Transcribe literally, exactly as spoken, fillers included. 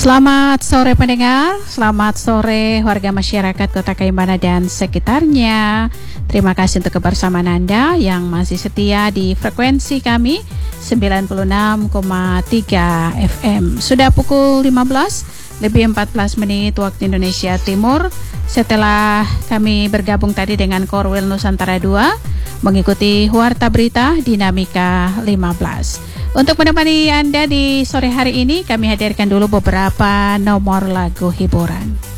Selamat sore pendengar, selamat sore warga masyarakat Kota Kaimbana dan sekitarnya. Terima kasih untuk kebersamaan Anda yang masih setia di frekuensi kami sembilan puluh enam koma tiga F M. Sudah pukul lima belas lebih empat belas menit waktu Indonesia Timur. Setelah kami bergabung tadi dengan Korwil Nusantara dua mengikuti Warta Berita Dinamika lima belas. Untuk menemani Anda di sore hari ini, kami hadirkan dulu beberapa nomor lagu hiburan.